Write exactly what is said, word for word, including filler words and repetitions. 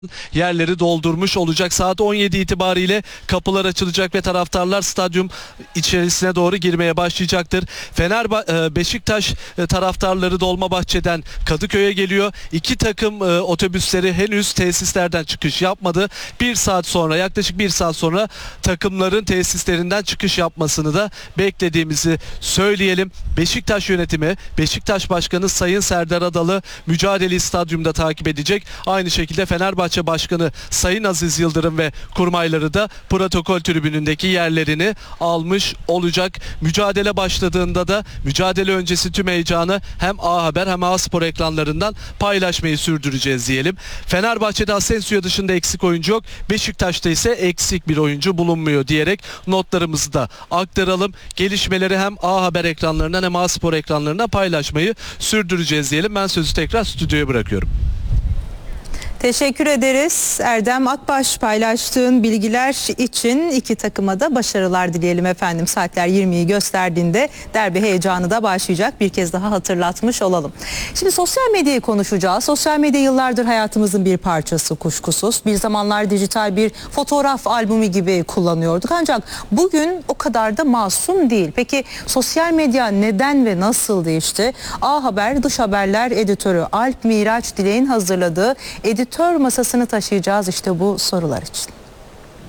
yerleri doldurmuş olacak. Saat on yedi itibariyle kapılar açılacak ve taraftarlar stadyum içerisine doğru girmeye başlayacaktır. Fenerbahçe Beşiktaş taraftarları Dolmabahçe'den Kadıköy'e geliyor. İki takım e, otobüsleri henüz tesislerden çıkış yapmadı. Bir saat sonra, yaklaşık bir saat sonra takımların tesislerinden çıkış yapmasını da beklediğimizi söyleyelim. Beşiktaş yönetimi, Beşiktaş Başkanı Sayın Serdar Adalı mücadeleyi stadyumda takip edecek. Aynı şekilde Fenerbahçe Başkanı Sayın Aziz Yıldırım ve kurmayları da protokol tribünündeki yerlerini almış olacak. Mücadele başladığında da mücadele öncesi tüm heyecanı hem A Haber hem A Spor ekranlarından paylaşmayı sürdüreceğiz diyelim. Fenerbahçe'de Asensio dışında eksik oyuncu yok. Beşiktaş'ta ise eksik bir oyuncu bulunmuyor diyerek notlarımızı da aktaralım. Gelişmeleri hem A Haber ekranlarından hem A Spor ekranlarından paylaşmayı sürdüreceğiz diyelim. Ben sözü tekrar stüdyoya bırakıyorum. Teşekkür ederiz Erdem Akbaş, paylaştığın bilgiler için. İki takıma da başarılar dileyelim efendim. Saatler yirmiyi gösterdiğinde derbi heyecanı da başlayacak, bir kez daha hatırlatmış olalım. Şimdi sosyal medyayı konuşacağız. Sosyal medya yıllardır hayatımızın bir parçası kuşkusuz. Bir zamanlar dijital bir fotoğraf albümü gibi kullanıyorduk. Ancak bugün o kadar da masum değil. Peki sosyal medya neden ve nasıl değişti? A Haber Dış Haberler editörü Alp Miraç Dilek'in hazırladığı editör masasını taşıyacağız işte bu sorular için.